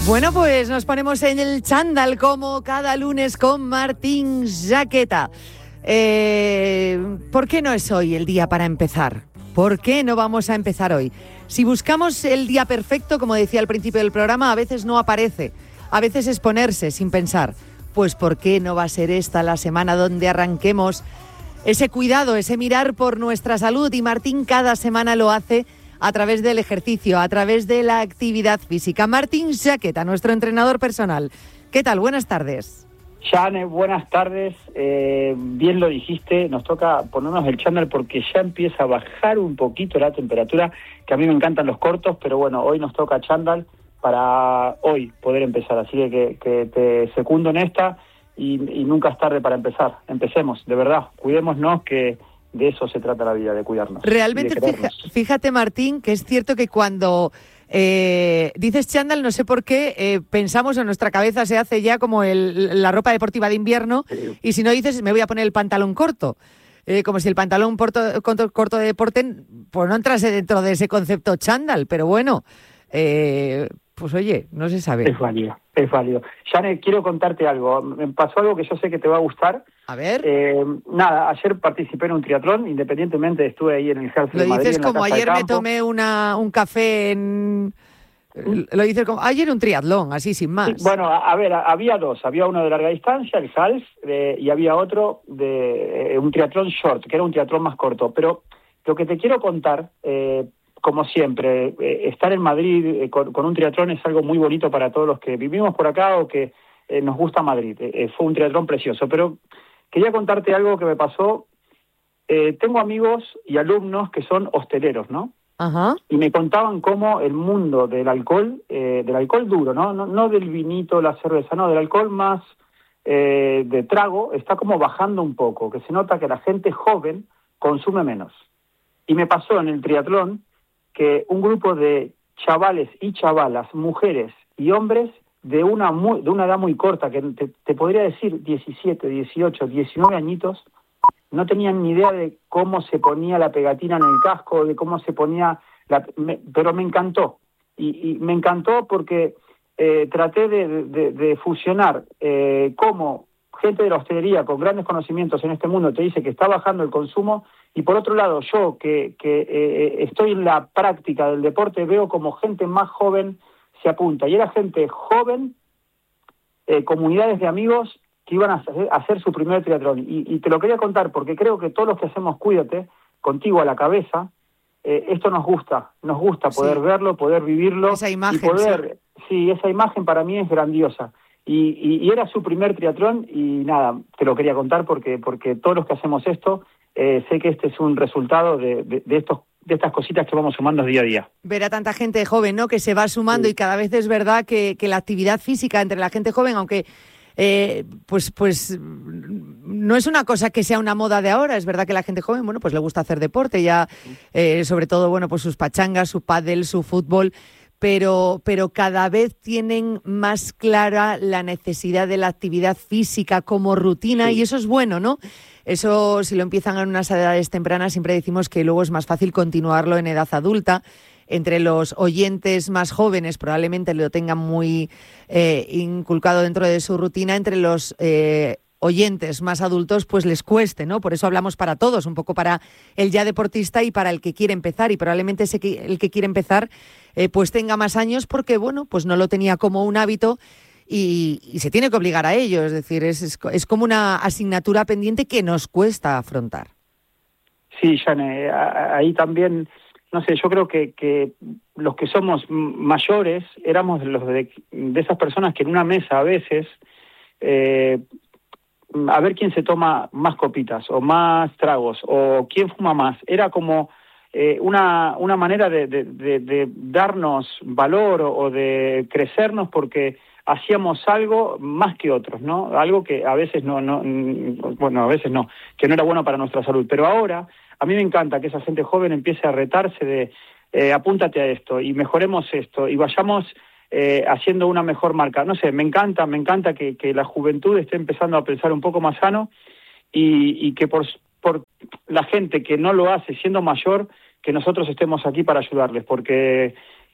Bueno, pues nos ponemos en el chándal como cada lunes con Martín Jaqueta. ¿Por qué no es hoy el día para empezar? ¿Por qué no vamos a empezar hoy? Si buscamos el día perfecto, como decía al principio del programa, a veces no aparece. A veces es ponerse sin pensar. Pues ¿por qué no va a ser esta la semana donde arranquemos ese cuidado, ese mirar por nuestra salud? Y Martín cada semana lo hace a través del ejercicio, a través de la actividad física. Martín Jaqueta, nuestro entrenador personal. ¿Qué tal? Buenas tardes. Jane, buenas tardes. Bien lo dijiste, nos toca ponernos el chándal porque ya empieza a bajar un poquito la temperatura, que a mí me encantan los cortos, pero bueno, hoy nos toca chándal para hoy poder empezar. Así que te secundo en esta y nunca es tarde para empezar. Empecemos, de verdad, cuidémonos, que de eso se trata la vida, de cuidarnos. Realmente, fíjate, Martín, que es cierto que cuando dices chándal, no sé por qué, pensamos, en nuestra cabeza se hace ya como la ropa deportiva de invierno, sí. Y si no dices, me voy a poner el pantalón corto. Como si el pantalón corto de deporte pues no entrase dentro de ese concepto chándal, pero bueno, pues oye, no se sabe. Es válido. Jane, quiero contarte algo. Me pasó algo que yo sé que te va a gustar. A ver. Ayer participé en un triatlón, independientemente estuve ahí en el Ejército de Madrid. Lo dices como ayer me tomé un café en... Lo dices como ayer un triatlón, así sin más. Sí, bueno, a ver, había dos. Había uno de larga distancia, el HALS, y había otro de un triatlón short, que era un triatlón más corto. Pero lo que te quiero contar... como siempre, estar en Madrid con un triatlón es algo muy bonito para todos los que vivimos por acá o que nos gusta Madrid. Fue un triatlón precioso, pero quería contarte algo que me pasó. Tengo amigos y alumnos que son hosteleros, ¿no? Ajá. Y me contaban cómo el mundo del alcohol duro, no del vinito, la cerveza, no, del alcohol más de trago, está como bajando un poco, que se nota que la gente joven consume menos. Y me pasó en el triatlón que un grupo de chavales y chavalas, mujeres y hombres de una edad muy corta, que te podría decir 17, 18, 19 añitos, no tenían ni idea de cómo se ponía la pegatina en el casco, de cómo se ponía... pero me encantó. Y me encantó porque traté de fusionar cómo gente de la hostelería con grandes conocimientos en este mundo te dice que está bajando el consumo, y por otro lado yo que estoy en la práctica del deporte veo como gente más joven se apunta, y era gente joven, comunidades de amigos que iban a hacer su primer triatlón, y te lo quería contar porque creo que todos los que hacemos Cuídate, contigo a la cabeza, esto nos gusta poder verlo, poder vivirlo, esa imagen, y poder, sí, esa imagen para mí es grandiosa. Y era su primer triatlón y nada, te lo quería contar porque todos los que hacemos esto, sé que este es un resultado de estas cositas que vamos sumando día a día. Ver a tanta gente joven, ¿no?, que se va sumando, sí. Y cada vez es verdad que la actividad física entre la gente joven, aunque pues no es una cosa que sea una moda de ahora, es verdad que la gente joven, bueno, pues le gusta hacer deporte, ya sobre todo, bueno, pues sus pachangas, su pádel, su fútbol, pero cada vez tienen más clara la necesidad de la actividad física como rutina, sí. Y eso es bueno, ¿no? Eso, si lo empiezan en unas edades tempranas, siempre decimos que luego es más fácil continuarlo en edad adulta. Entre los oyentes más jóvenes probablemente lo tengan muy inculcado dentro de su rutina, entre los oyentes más adultos pues les cueste, ¿no? Por eso hablamos para todos, un poco para el ya deportista y para el que quiere empezar, y probablemente el que quiere empezar pues tenga más años porque, bueno, pues no lo tenía como un hábito y se tiene que obligar a ello, es decir, es como una asignatura pendiente que nos cuesta afrontar. Sí, Jane, ahí también, no sé, yo creo que los que somos mayores éramos los de esas personas que en una mesa a veces... a ver quién se toma más copitas o más tragos o quién fuma más. Era como una manera de darnos valor o de crecernos porque hacíamos algo más que otros, ¿no? Algo que a veces a veces no, que no era bueno para nuestra salud. Pero ahora a mí me encanta que esa gente joven empiece a retarse de apúntate a esto y mejoremos esto y vayamos... haciendo una mejor marca. No sé, me encanta que la juventud esté empezando a pensar un poco más sano y que por la gente que no lo hace siendo mayor, que nosotros estemos aquí para ayudarles, porque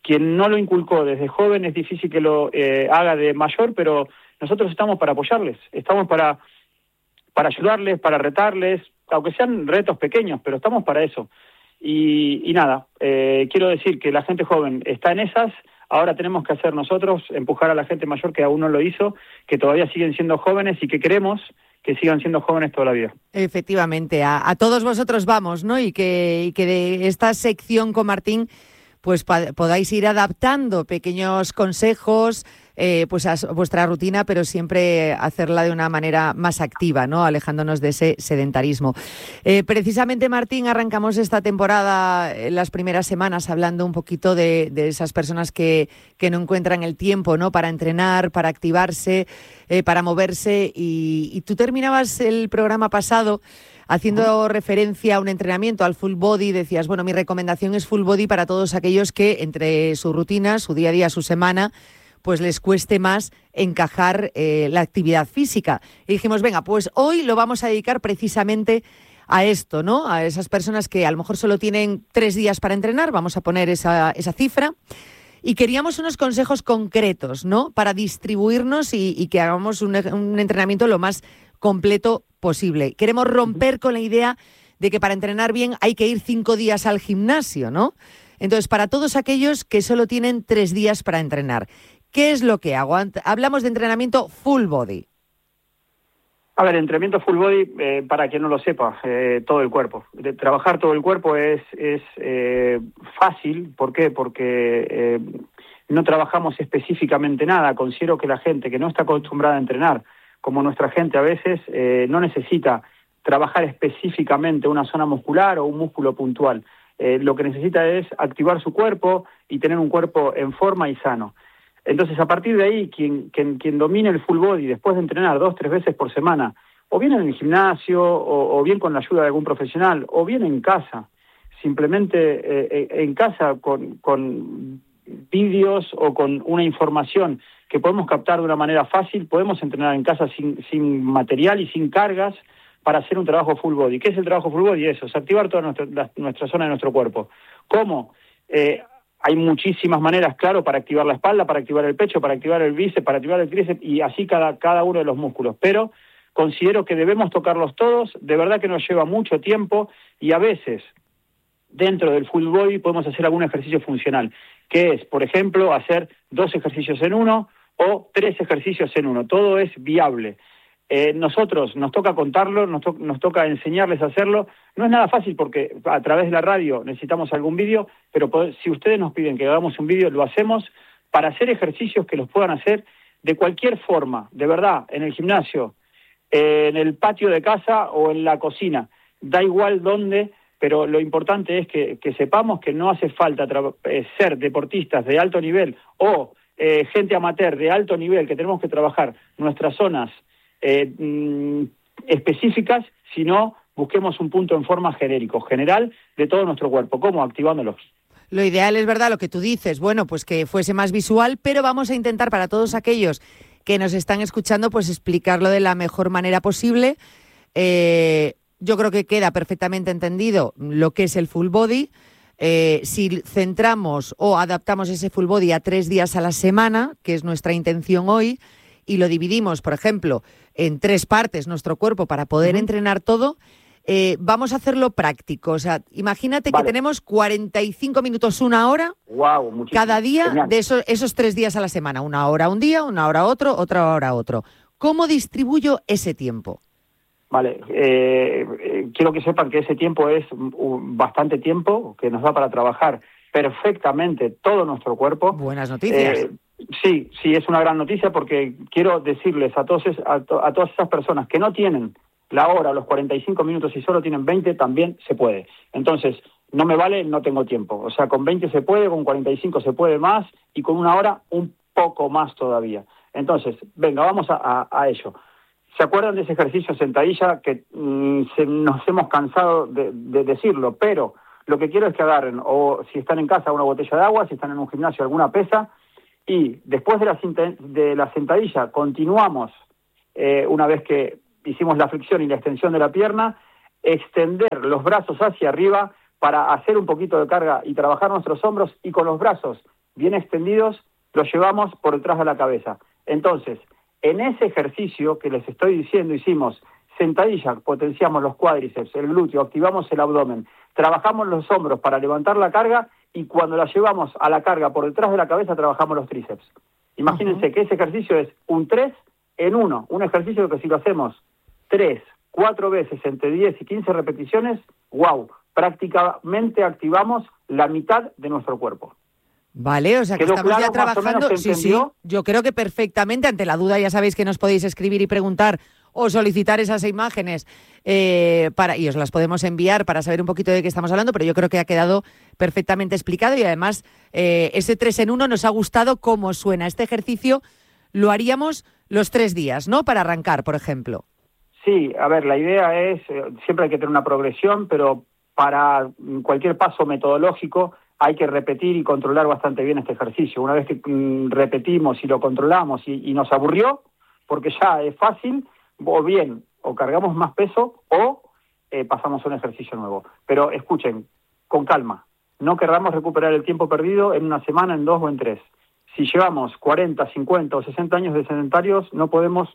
quien no lo inculcó desde joven es difícil que lo haga de mayor, pero nosotros estamos para apoyarles, estamos para ayudarles, para retarles, aunque sean retos pequeños, pero estamos para eso. Y nada, quiero decir que la gente joven está en esas. Ahora tenemos que hacer nosotros, empujar a la gente mayor que aún no lo hizo, que todavía siguen siendo jóvenes y que queremos que sigan siendo jóvenes toda la vida. Efectivamente, a todos vosotros vamos, ¿no? Y que de esta sección con Martín pues podáis ir adaptando pequeños consejos pues a vuestra rutina, pero siempre hacerla de una manera más activa, ¿no? Alejándonos de ese sedentarismo. Precisamente, Martín, arrancamos esta temporada en las primeras semanas hablando un poquito de esas personas que no encuentran el tiempo, ¿no? Para entrenar, para activarse, para moverse, y tú terminabas el programa pasado haciendo referencia a un entrenamiento, al full body. Decías, bueno, mi recomendación es full body para todos aquellos que entre su rutina, su día a día, su semana, pues les cueste más encajar la actividad física. Y dijimos, venga, pues hoy lo vamos a dedicar precisamente a esto, ¿no? A esas personas que a lo mejor solo tienen 3 días para entrenar, vamos a poner esa cifra, y queríamos unos consejos concretos, ¿no? Para distribuirnos y que hagamos un entrenamiento lo más completo posible. Queremos romper con la idea de que para entrenar bien hay que ir 5 días al gimnasio, ¿no? Entonces, para todos aquellos que solo tienen 3 días para entrenar, ¿qué es lo que hago? Hablamos de entrenamiento full body. A ver, entrenamiento full body, para quien no lo sepa, todo el cuerpo. Trabajar todo el cuerpo es fácil. ¿Por qué? Porque no trabajamos específicamente nada. Considero que la gente que no está acostumbrada a entrenar, como nuestra gente a veces, no necesita trabajar específicamente una zona muscular o un músculo puntual. Lo que necesita es activar su cuerpo y tener un cuerpo en forma y sano. Entonces, a partir de ahí, quien domine el full body después de entrenar 2-3 veces por semana, o bien en el gimnasio, o bien con la ayuda de algún profesional, o bien en casa, simplemente en casa con vídeos o con una información que podemos captar de una manera fácil, podemos entrenar en casa sin material y sin cargas para hacer un trabajo full body. ¿Qué es el trabajo full body? Eso, es activar toda nuestra zona de nuestro cuerpo. ¿Cómo? Hay muchísimas maneras, claro, para activar la espalda, para activar el pecho, para activar el bíceps, para activar el tríceps, y así cada uno de los músculos. Pero considero que debemos tocarlos todos. De verdad que nos lleva mucho tiempo, y a veces dentro del full body podemos hacer algún ejercicio funcional, que es, por ejemplo, hacer 2 ejercicios en uno o 3 ejercicios en uno. Todo es viable. Nosotros nos toca contarlo, nos toca enseñarles a hacerlo. No es nada fácil porque a través de la radio necesitamos algún vídeo, pero si ustedes nos piden que hagamos un vídeo, lo hacemos para hacer ejercicios que los puedan hacer de cualquier forma, de verdad, en el gimnasio, en el patio de casa o en la cocina. Da igual dónde, pero lo importante es que sepamos que no hace falta ser deportistas de alto nivel o gente amateur de alto nivel, que tenemos que trabajar nuestras zonas específicas, sino busquemos un punto en forma genérico, general, de todo nuestro cuerpo. ¿Cómo? Activándolos. Lo ideal es, verdad, lo que tú dices, bueno, pues que fuese más visual, pero vamos a intentar para todos aquellos que nos están escuchando, pues explicarlo de la mejor manera posible. Yo creo que queda perfectamente entendido lo que es el full body. Si centramos o adaptamos ese full body a 3 días a la semana, que es nuestra intención hoy, y lo dividimos, por ejemplo, en 3 partes nuestro cuerpo para poder entrenar todo, vamos a hacerlo práctico. O sea, imagínate que tenemos 45 minutos, 1 hora, cada día. Genial. De esos 3 días a la semana. 1 hora un día, 1 hora otro, otra hora otro. ¿Cómo distribuyo ese tiempo? Vale, quiero que sepan que ese tiempo es bastante tiempo, que nos da para trabajar perfectamente todo nuestro cuerpo. Buenas noticias. Sí, es una gran noticia, porque quiero decirles a todas esas personas que no tienen la hora, los 45 minutos, y solo tienen 20, también se puede. Entonces, no me vale, no tengo tiempo. O sea, con 20 se puede, con 45 se puede más, y con 1 hora un poco más todavía. Entonces, venga, vamos a ello. ¿Se acuerdan de ese ejercicio sentadilla que nos hemos cansado de decirlo? Pero lo que quiero es que agarren, o si están en casa, una botella de agua, si están en un gimnasio, alguna pesa, y después de la sentadilla continuamos, una vez que hicimos la flexión y la extensión de la pierna, extender los brazos hacia arriba para hacer un poquito de carga y trabajar nuestros hombros, y con los brazos bien extendidos, los llevamos por detrás de la cabeza. Entonces, en ese ejercicio que les estoy diciendo, hicimos sentadilla, potenciamos los cuádriceps, el glúteo, activamos el abdomen, trabajamos los hombros para levantar la carga y cuando la llevamos a la carga por detrás de la cabeza trabajamos los tríceps. Imagínense que ese ejercicio es un 3 en 1, un ejercicio que si lo hacemos 3, 4 veces entre 10 y 15 repeticiones, ¡wow! Prácticamente activamos la mitad de nuestro cuerpo. Vale, o sea que estamos ya trabajando. Sí, yo creo que perfectamente. Ante la duda ya sabéis que nos podéis escribir y preguntar o solicitar esas imágenes y os las podemos enviar para saber un poquito de qué estamos hablando, pero yo creo que ha quedado perfectamente explicado y además ese 3 en 1 nos ha gustado cómo suena. Este ejercicio lo haríamos los 3 días, ¿no? Para arrancar, por ejemplo. Sí, a ver, la idea es, siempre hay que tener una progresión, pero para cualquier paso metodológico hay que repetir y controlar bastante bien este ejercicio. Una vez que repetimos y lo controlamos y nos aburrió, porque ya es fácil, o bien, o cargamos más peso o pasamos a un ejercicio nuevo. Pero escuchen, con calma, no querramos recuperar el tiempo perdido en una semana, en 2 o en 3. Si llevamos 40, 50 o 60 años de sedentarios, no podemos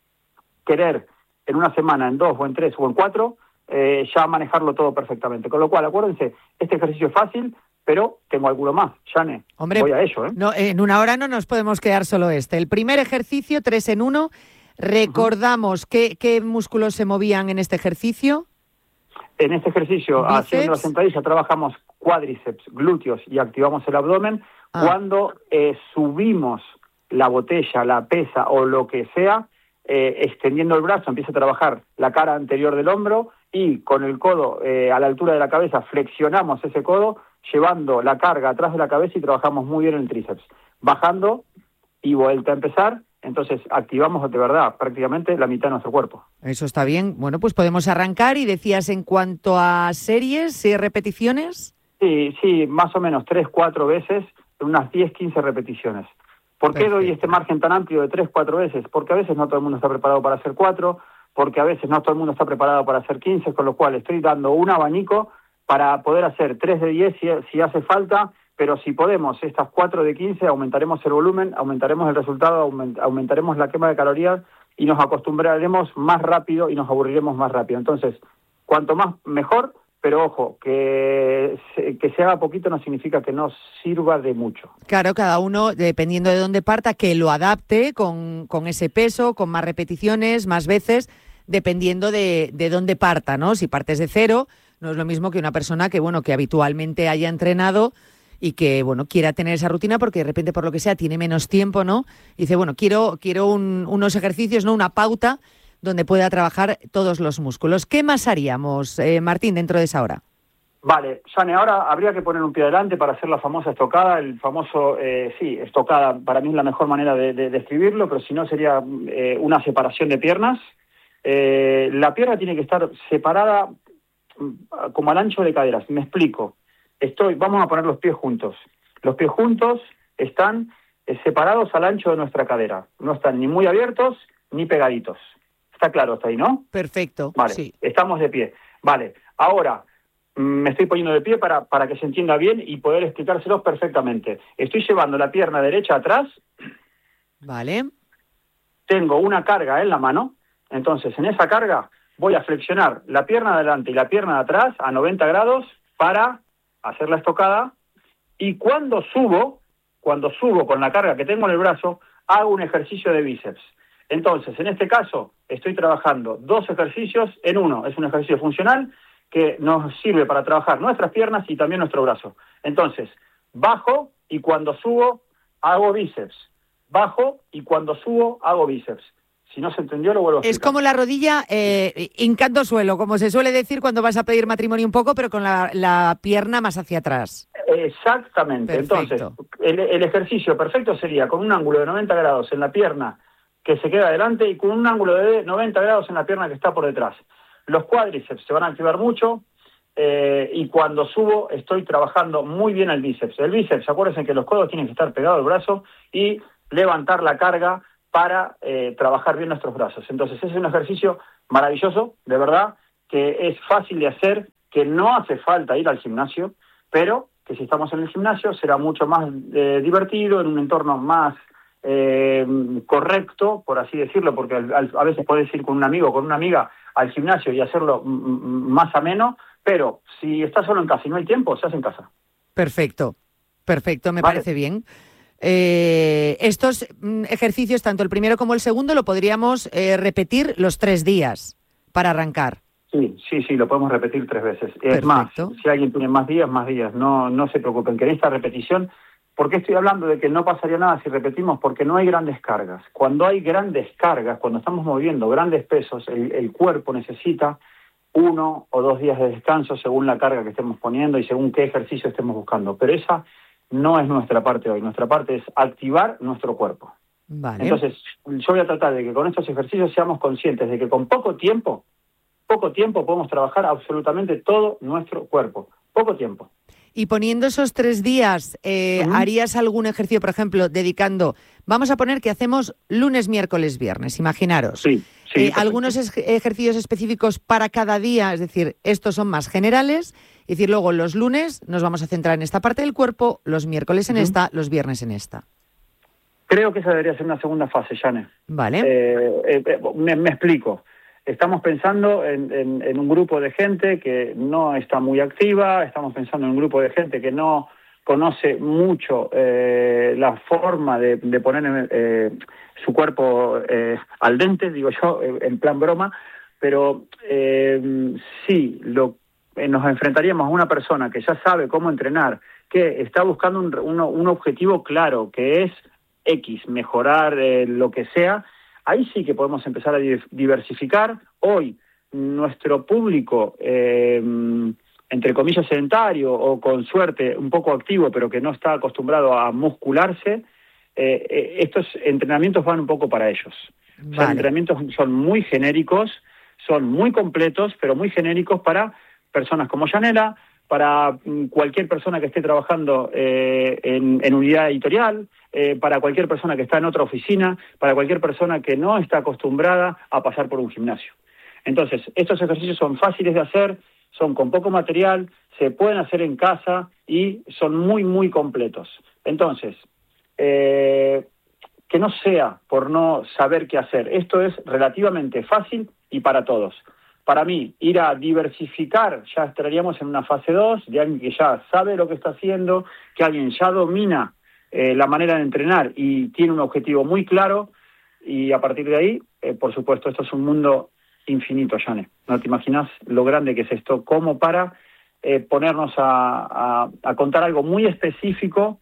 querer en una semana, en 2 o en 3 o en 4, ya manejarlo todo perfectamente. Con lo cual, acuérdense, este ejercicio es fácil, pero tengo alguno más. Jane, hombre, voy a ello, ¿eh? No, en una hora no nos podemos quedar solo este. El primer ejercicio, 3 en 1. Recordamos qué músculos se movían en este ejercicio. En este ejercicio, bíceps. Haciendo la sentadilla, trabajamos cuádriceps, glúteos y activamos el abdomen. Cuando subimos la botella, la pesa o lo que sea, extendiendo el brazo, empieza a trabajar la cara anterior del hombro y con el codo a la altura de la cabeza flexionamos ese codo, llevando la carga atrás de la cabeza y trabajamos muy bien el tríceps. Bajando y vuelta a empezar, entonces activamos de verdad prácticamente la mitad de nuestro cuerpo. Eso está bien. Bueno, pues podemos arrancar y decías en cuanto a series y repeticiones. Sí, más o menos 3, 4 veces, unas 10, 15 repeticiones. ¿Por qué doy este margen tan amplio de 3, 4 veces? Porque a veces no todo el mundo está preparado para hacer 4, porque a veces no todo el mundo está preparado para hacer 15, con lo cual estoy dando un abanico para poder hacer 3 de 10 si hace falta, pero si podemos, estas 4 de 15, aumentaremos el volumen, aumentaremos el resultado, aumentaremos la quema de calorías y nos acostumbraremos más rápido y nos aburriremos más rápido. Entonces, cuanto más mejor, pero ojo, que se haga poquito no significa que no sirva de mucho. Claro, cada uno, dependiendo de dónde parta, que lo adapte con ese peso, con más repeticiones, más veces, dependiendo de dónde parta, ¿no? Si partes de 0, no es lo mismo que una persona que, bueno, que habitualmente haya entrenado y que, bueno, quiera tener esa rutina porque de repente, por lo que sea, tiene menos tiempo, ¿no? Y dice, bueno, quiero unos ejercicios, ¿no? Una pauta donde pueda trabajar todos los músculos. ¿Qué más haríamos, Martín, dentro de esa hora? Vale, Jane, ahora habría que poner un pie adelante para hacer la famosa estocada, estocada, para mí es la mejor manera de describirlo, pero si no sería una separación de piernas. La pierna tiene que estar separada como al ancho de caderas, me explico. Vamos a poner los pies juntos. Los pies juntos están separados al ancho de nuestra cadera, no están ni muy abiertos ni pegaditos. Está claro hasta ahí, ¿no? Perfecto. Vale, sí. Estamos de pie. Vale, ahora me estoy poniendo de pie para que se entienda bien y poder explicárselos perfectamente. Estoy llevando la pierna derecha atrás. Vale. Tengo una carga en la mano. Entonces, en esa carga voy a flexionar la pierna de adelante y la pierna de atrás a 90 grados para hacer la estocada. Y cuando subo con la carga que tengo en el brazo, hago un ejercicio de bíceps. Entonces, en este caso, estoy trabajando 2 ejercicios en uno. Es un ejercicio funcional que nos sirve para trabajar nuestras piernas y también nuestro brazo. Entonces, bajo y cuando subo, hago bíceps. Bajo y cuando subo, hago bíceps. Si no se entendió, lo vuelvo a explicar. Es como la rodilla hincando suelo, como se suele decir cuando vas a pedir matrimonio un poco, pero con la pierna más hacia atrás. Exactamente. Perfecto. Entonces, el ejercicio perfecto sería con un ángulo de 90 grados en la pierna que se queda adelante y con un ángulo de 90 grados en la pierna que está por detrás. Los cuádriceps se van a activar mucho y cuando subo estoy trabajando muy bien el bíceps. El bíceps, acuérdense que los codos tienen que estar pegados al brazo y levantar la carga para trabajar bien nuestros brazos. Entonces, ese es un ejercicio maravilloso, de verdad, que es fácil de hacer, que no hace falta ir al gimnasio, pero que si estamos en el gimnasio será mucho más divertido, en un entorno más correcto, por así decirlo, porque a veces puedes ir con un amigo o con una amiga al gimnasio y hacerlo más ameno, pero si estás solo en casa y no hay tiempo, se hace en casa. Perfecto, me Vale. parece bien. Estos ejercicios, tanto el primero como el segundo, lo podríamos repetir los 3 días para arrancar. Sí, lo podemos repetir 3 veces. Es Perfecto. más, si alguien tiene más días, no se preocupen, que en esta repetición, ¿por qué estoy hablando de que no pasaría nada si repetimos? Porque no hay grandes cargas. Cuando hay grandes cargas, cuando estamos moviendo grandes pesos, el cuerpo necesita 1 o 2 días de descanso según la carga que estemos poniendo y según qué ejercicio estemos buscando. Pero esa no es nuestra parte hoy. Nuestra parte es activar nuestro cuerpo. Vale. Entonces, yo voy a tratar de que con estos ejercicios seamos conscientes de que con poco tiempo podemos trabajar absolutamente todo nuestro cuerpo. Poco tiempo. Y poniendo esos 3 días, ¿harías algún ejercicio, por ejemplo, dedicando, vamos a poner que hacemos lunes, miércoles, viernes, imaginaros? Sí. Algunos ejercicios específicos para cada día, es decir, estos son más generales, es decir, luego los lunes nos vamos a centrar en esta parte del cuerpo, los miércoles en esta, los viernes en esta. Creo que esa debería ser una segunda fase, Jane. Vale. Me explico. Estamos pensando en un grupo de gente que no está muy activa, estamos pensando en un grupo de gente que no conoce mucho la forma de poner su cuerpo al dente, digo yo, en plan broma, pero sí, nos enfrentaríamos a una persona que ya sabe cómo entrenar, que está buscando un objetivo claro, que es X, mejorar lo que sea. Ahí sí que podemos empezar a diversificar. Hoy nuestro público, entre comillas sedentario o con suerte un poco activo, pero que no está acostumbrado a muscularse, estos entrenamientos van un poco para ellos. Vale. O sea, los entrenamientos son muy genéricos, son muy completos, pero muy genéricos para personas como Yanela, para cualquier persona que esté trabajando en unidad editorial, para cualquier persona que está en otra oficina, para cualquier persona que no está acostumbrada a pasar por un gimnasio. Entonces, estos ejercicios son fáciles de hacer, son con poco material, se pueden hacer en casa y son muy, muy completos. Entonces, que no sea por no saber qué hacer. Esto es relativamente fácil y para todos. Para mí, ir a diversificar, ya estaríamos en una fase 2, de alguien que ya sabe lo que está haciendo, que alguien ya domina la manera de entrenar y tiene un objetivo muy claro, y a partir de ahí, por supuesto, esto es un mundo infinito, Jane. No te imaginas lo grande que es esto, como para ponernos a contar algo muy específico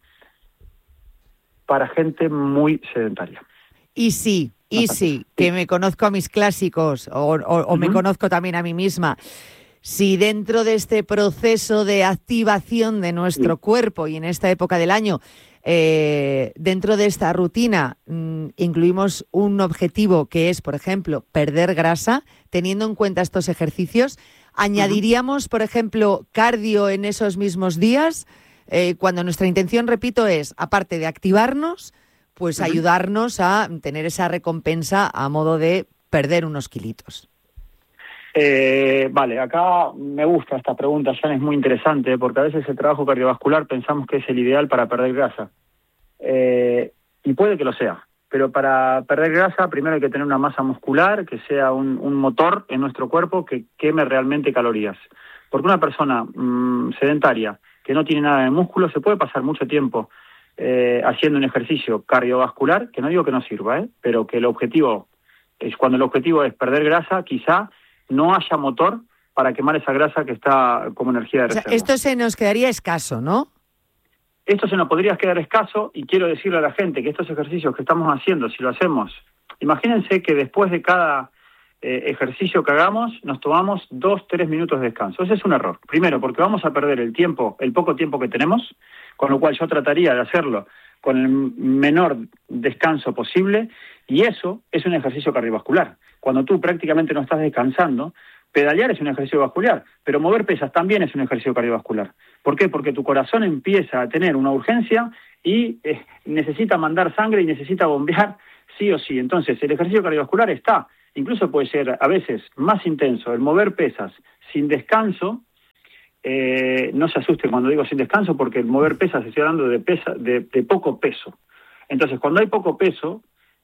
para gente muy sedentaria. Y sí, que me conozco a mis clásicos o me conozco también a mí misma. Si dentro de este proceso de activación de nuestro cuerpo y en esta época del año, dentro de esta rutina, incluimos un objetivo que es, por ejemplo, perder grasa, teniendo en cuenta estos ejercicios, ¿añadiríamos, por ejemplo, cardio en esos mismos días? Cuando nuestra intención, repito, es, aparte de activarnos, pues ayudarnos a tener esa recompensa a modo de perder unos kilitos. Vale, acá me gusta esta pregunta, Jan, es muy interesante, porque a veces el trabajo cardiovascular pensamos que es el ideal para perder grasa. Y puede que lo sea, pero para perder grasa primero hay que tener una masa muscular, que sea un motor en nuestro cuerpo que queme realmente calorías. Porque una persona sedentaria que no tiene nada de músculo se puede pasar mucho tiempo haciendo un ejercicio cardiovascular, que no digo que no sirva, pero que el objetivo es, cuando el objetivo es perder grasa, quizá no haya motor para quemar esa grasa que está como energía de reserva. O sea, esto se nos quedaría escaso, ¿no? Esto se nos podría quedar escaso, y quiero decirle a la gente que estos ejercicios que estamos haciendo, si lo hacemos, imagínense que después de cada ejercicio que hagamos, nos tomamos 2-3 minutos de descanso. Ese es un error. Primero, porque vamos a perder el poco tiempo que tenemos, con lo cual yo trataría de hacerlo con el menor descanso posible, y eso es un ejercicio cardiovascular. Cuando tú prácticamente no estás descansando, pedalear es un ejercicio vascular, pero mover pesas también es un ejercicio cardiovascular. ¿Por qué? Porque tu corazón empieza a tener una urgencia y necesita mandar sangre y necesita bombear sí o sí. Entonces, el ejercicio cardiovascular está, incluso puede ser a veces más intenso, el mover pesas sin descanso, no se asusten cuando digo sin descanso, porque el mover pesas, estoy hablando de poco peso. Entonces, cuando hay poco peso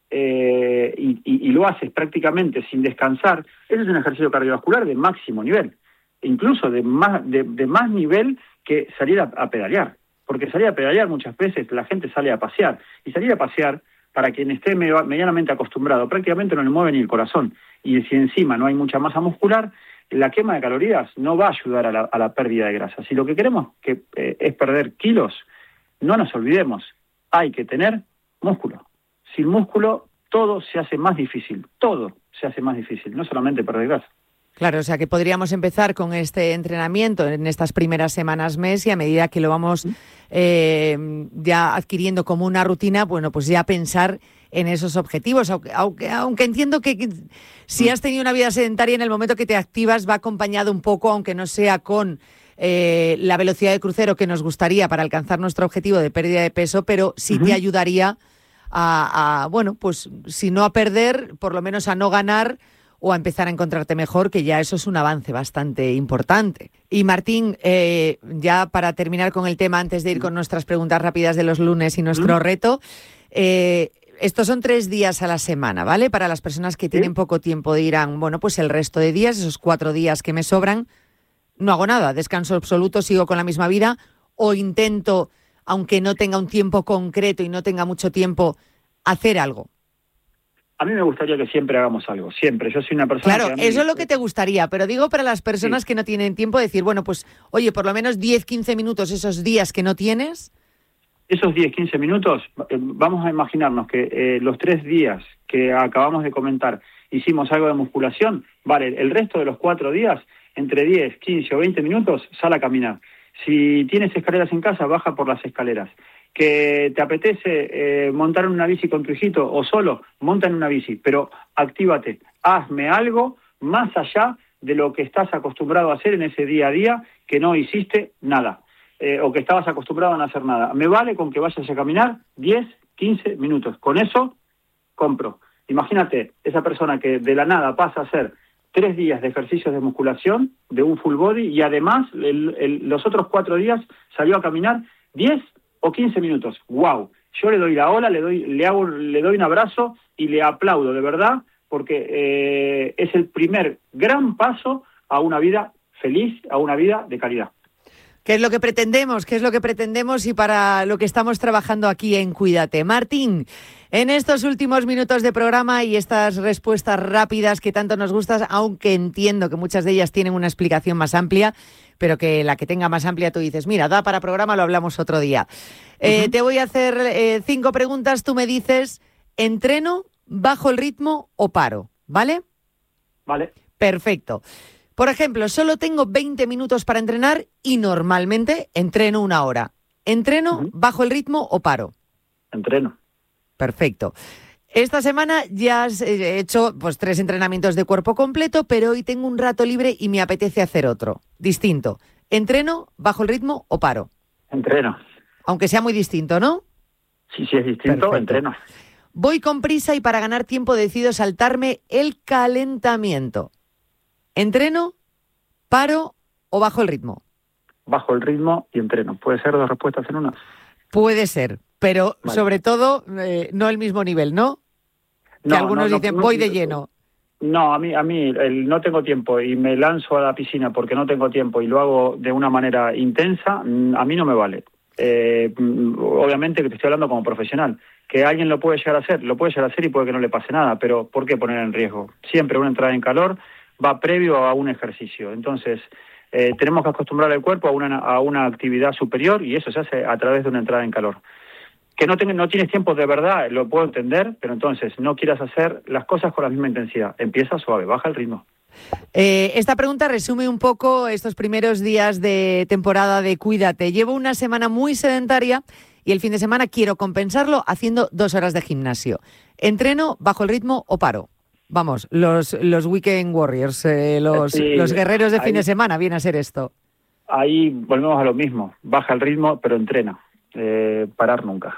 y lo haces prácticamente sin descansar, ese es un ejercicio cardiovascular de máximo nivel, incluso de más nivel que salir a pedalear, porque salir a pedalear muchas veces la gente sale a pasear, y salir a pasear, para quien esté medianamente acostumbrado, prácticamente no le mueve ni el corazón, y si encima no hay mucha masa muscular, la quema de calorías no va a ayudar a la pérdida de grasa. Si lo que queremos es perder kilos, no nos olvidemos, hay que tener músculo. Sin músculo todo se hace más difícil, no solamente perder grasa. Claro, o sea que podríamos empezar con este entrenamiento en estas primeras semanas, mes, y a medida que lo vamos ya adquiriendo como una rutina, bueno, pues ya pensar en esos objetivos, aunque entiendo que si has tenido una vida sedentaria, en el momento que te activas va acompañado un poco, aunque no sea con la velocidad de crucero que nos gustaría para alcanzar nuestro objetivo de pérdida de peso, pero sí te ayudaría bueno, pues si no a perder, por lo menos a no ganar, o a empezar a encontrarte mejor, que ya eso es un avance bastante importante. Y Martín, ya para terminar con el tema, antes de ir con nuestras preguntas rápidas de los lunes y nuestro reto, estos son 3 días a la semana, ¿vale? Para las personas que tienen poco tiempo dirán, bueno, pues el resto de días, esos 4 días que me sobran, no hago nada, descanso absoluto, sigo con la misma vida, o intento, aunque no tenga un tiempo concreto y no tenga mucho tiempo, hacer algo. A mí me gustaría que siempre hagamos algo, siempre. Yo soy una persona... Claro, eso es lo que te gustaría, pero digo para las personas que no tienen tiempo, decir, bueno, pues, oye, por lo menos 10-15 minutos esos días que no tienes. Esos 10-15 minutos, vamos a imaginarnos que los 3 días que acabamos de comentar hicimos algo de musculación, vale, el resto de los 4 días, entre 10, 15 o 20 minutos, sal a caminar. Si tienes escaleras en casa, baja por las escaleras. Que te apetece montar en una bici con tu hijito o solo, monta en una bici, pero actívate, hazme algo más allá de lo que estás acostumbrado a hacer en ese día a día, que no hiciste nada, o que estabas acostumbrado a no hacer nada. Me vale con que vayas a caminar 10, 15 minutos, con eso compro. Imagínate, esa persona que de la nada pasa a hacer 3 días de ejercicios de musculación, de un full body, y además los otros 4 días salió a caminar 10 o 15 minutos. ¡Wow! Yo le doy la ola, le doy un abrazo y le aplaudo, de verdad, porque es el primer gran paso a una vida feliz, a una vida de calidad. ¿Qué es lo que pretendemos? ¿Qué es lo que pretendemos y para lo que estamos trabajando aquí en Cuídate? Martín, en estos últimos minutos de programa y estas respuestas rápidas que tanto nos gustan, aunque entiendo que muchas de ellas tienen una explicación más amplia, pero que la que tenga más amplia tú dices, mira, da para programa, lo hablamos otro día. Te voy a hacer 5 preguntas, tú me dices, ¿entreno, bajo el ritmo o paro? ¿Vale? Vale. Perfecto. Por ejemplo, solo tengo 20 minutos para entrenar y normalmente entreno 1 hora. ¿Entreno, bajo el ritmo o paro? Entreno. Perfecto. Esta semana ya he hecho pues 3 entrenamientos de cuerpo completo, pero hoy tengo un rato libre y me apetece hacer otro, distinto. ¿Entreno, bajo el ritmo o paro? Entreno. Aunque sea muy distinto, ¿no? Sí, es distinto, perfecto. Entreno. Voy con prisa y para ganar tiempo decido saltarme el calentamiento. ¿Entreno, paro o bajo el ritmo? Bajo el ritmo y entreno. ¿Puede ser 2 respuestas en una? Puede ser, pero vale. Sobre todo no el mismo nivel, ¿no? Que algunos dicen, voy de lleno. No, a mí no tengo tiempo y me lanzo a la piscina porque no tengo tiempo y lo hago de una manera intensa, a mí no me vale. Obviamente que te estoy hablando como profesional. Que alguien lo puede llegar a hacer y puede que no le pase nada, pero ¿por qué poner en riesgo? Siempre una entrada en calor va previo a un ejercicio. Entonces, tenemos que acostumbrar al cuerpo a una actividad superior y eso se hace a través de una entrada en calor. Que no tienes tiempo de verdad, lo puedo entender, pero entonces no quieras hacer las cosas con la misma intensidad. Empieza suave, baja el ritmo. Esta pregunta resume un poco estos primeros días de temporada de Cuídate. Llevo una semana muy sedentaria y el fin de semana quiero compensarlo haciendo 2 horas de gimnasio. ¿Entreno, bajo el ritmo o paro? Vamos, los Weekend Warriors, los guerreros de fin de semana, viene a ser esto. Ahí volvemos a lo mismo, baja el ritmo, pero entrena, parar nunca.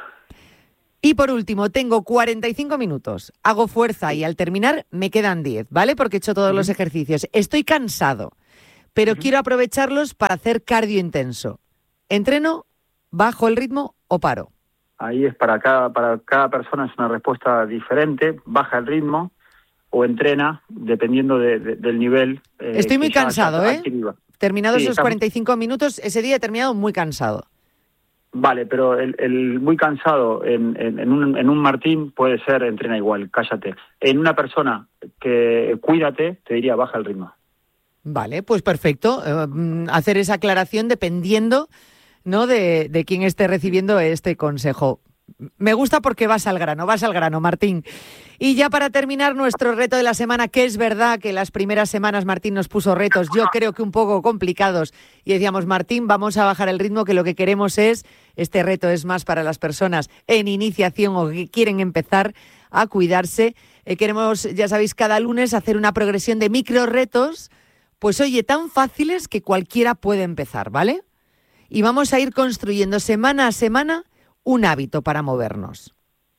Y por último, tengo 45 minutos, hago fuerza y al terminar me quedan 10, ¿vale? Porque he hecho todos los ejercicios. Estoy cansado, pero quiero aprovecharlos para hacer cardio intenso. ¿Entreno, bajo el ritmo o paro? Ahí es para cada persona, es una respuesta diferente. Baja el ritmo o entrena, dependiendo del nivel. Estoy muy cansado, Terminados esos 45 minutos, ese día he terminado muy cansado. Vale, pero el muy cansado en un Martín puede ser entrena igual, cállate. En una persona que cuídate, te diría baja el ritmo. Vale, pues perfecto. Hacer esa aclaración dependiendo, ¿no?, de quién esté recibiendo este consejo. Me gusta porque vas al grano, Martín. Y ya para terminar nuestro reto de la semana, que es verdad que las primeras semanas Martín nos puso retos, yo creo que un poco complicados, y decíamos, Martín, vamos a bajar el ritmo, que lo que queremos este reto es más para las personas en iniciación o que quieren empezar a cuidarse. Queremos, ya sabéis, cada lunes hacer una progresión de micro retos, pues oye, tan fáciles que cualquiera puede empezar, ¿vale? Y vamos a ir construyendo semana a semana un hábito para movernos.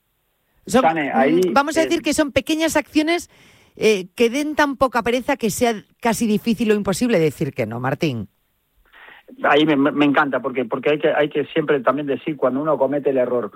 Vamos a decir que son pequeñas acciones que den tan poca pereza que sea casi difícil o imposible decir que no, Martín. Ahí me encanta, porque hay que siempre también decir cuando uno comete el error.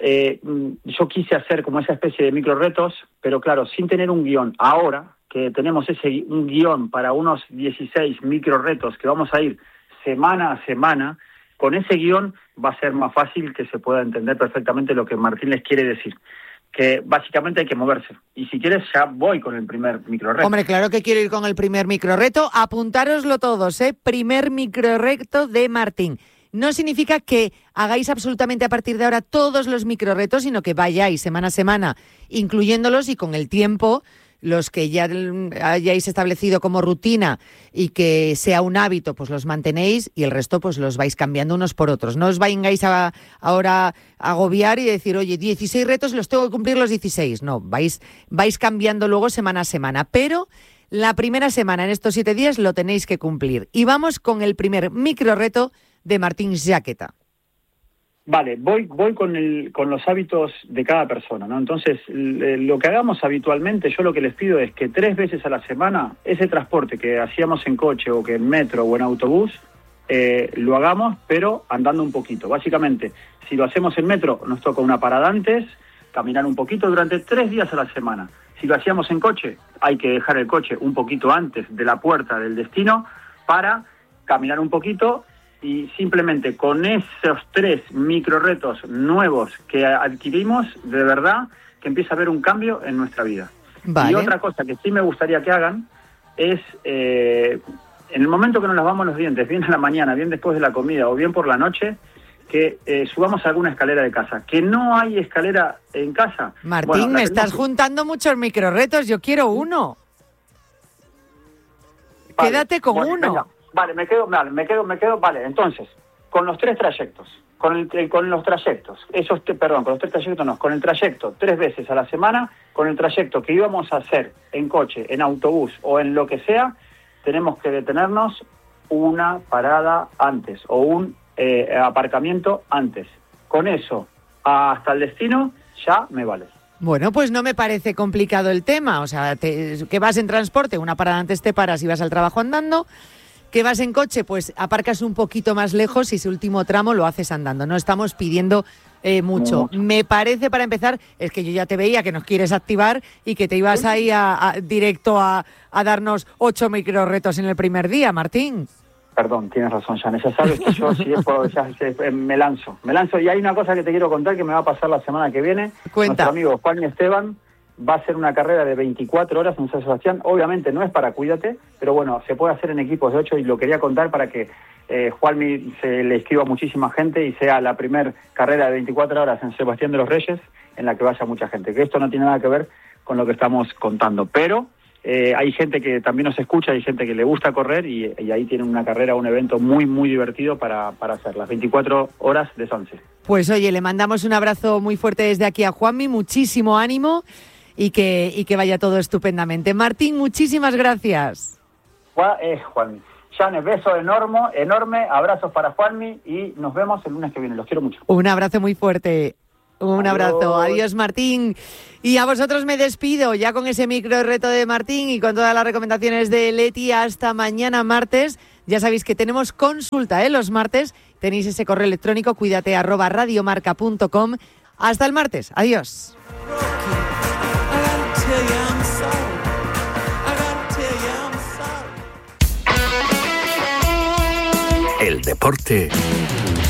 Yo quise hacer como esa especie de micro retos, pero claro, sin tener un guión. Ahora que tenemos un guión para unos 16 micro retos que vamos a ir semana a semana, con ese guión va a ser más fácil que se pueda entender perfectamente lo que Martín les quiere decir. Que básicamente hay que moverse. Y si quieres, ya voy con el primer microreto. Hombre, claro que quiero ir con el primer microreto. Apuntároslo todos, Primer microreto de Martín. No significa que hagáis absolutamente a partir de ahora todos los microretos, sino que vayáis semana a semana incluyéndolos y con el tiempo los que ya hayáis establecido como rutina y que sea un hábito, pues los mantenéis y el resto pues los vais cambiando unos por otros. No os vayáis ahora a agobiar y decir, oye, 16 retos los tengo que cumplir los 16. No, vais cambiando luego semana a semana. Pero la primera semana, en estos 7 días, lo tenéis que cumplir. Y vamos con el primer micro reto de Martín Jaqueta. Vale, voy con los hábitos de cada persona, ¿no? Entonces, lo que hagamos habitualmente, yo lo que les pido es que 3 veces a la semana, ese transporte que hacíamos en coche o que en metro o en autobús, lo hagamos, pero andando un poquito. Básicamente, si lo hacemos en metro, nos toca una parada antes, caminar un poquito durante 3 días a la semana. Si lo hacíamos en coche, hay que dejar el coche un poquito antes de la puerta del destino para caminar un poquito. Y simplemente con esos 3 microretos nuevos que adquirimos, de verdad que empieza a haber un cambio en nuestra vida. Vale. Y otra cosa que sí me gustaría que hagan es, en el momento que nos lavamos los dientes, bien en la mañana, bien después de la comida o bien por la noche, que subamos alguna escalera de casa. Que no hay escalera en casa. Martín, me estás juntando muchos microretos, yo quiero uno. Vale. Quédate con uno. Venga. Vale, me quedo, vale, entonces, con los 3 trayectos, con los 3 trayectos no, con el trayecto 3 veces a la semana, con el trayecto que íbamos a hacer en coche, en autobús o en lo que sea, tenemos que detenernos una parada antes o un aparcamiento antes. Con eso, hasta el destino, ya me vale. Bueno, pues no me parece complicado el tema, o sea, que vas en transporte, una parada antes te paras y vas al trabajo andando. Que vas en coche, pues aparcas un poquito más lejos y ese último tramo lo haces andando. No estamos pidiendo mucho. Me parece, para empezar, es que yo ya te veía que nos quieres activar y que te ibas ahí directo a darnos 8 microretos en el primer día, Martín. Perdón, tienes razón, Jane. Ya sabes que yo me lanzo. Y hay una cosa que te quiero contar que me va a pasar la semana que viene. Cuenta. Nuestro amigo Juan y Esteban va a hacer una carrera de 24 horas en San Sebastián. Obviamente no es para cuídate, pero bueno, se puede hacer en equipos de 8 y lo quería contar para que Juanmi se le escriba a muchísima gente y sea la primer carrera de 24 horas en Sebastián de los Reyes en la que vaya mucha gente. Que esto no tiene nada que ver con lo que estamos contando, pero hay gente que también nos escucha, hay gente que le gusta correr y ahí tienen una carrera, un evento muy, muy divertido para hacer las 24 horas de Sanse. Pues oye, le mandamos un abrazo muy fuerte desde aquí a Juanmi, muchísimo ánimo. Y que vaya todo estupendamente. Martín, muchísimas gracias. Juanmi. Jane, beso enorme, abrazos para Juanmi y nos vemos el lunes que viene. Los quiero mucho. Un abrazo muy fuerte. Un abrazo. Adiós, Martín. Y a vosotros me despido ya con ese micro reto de Martín y con todas las recomendaciones de Leti. Hasta mañana martes. Ya sabéis que tenemos consulta los martes. Tenéis ese correo electrónico cuidate@radiomarca.com. Hasta el martes. Adiós. El deporte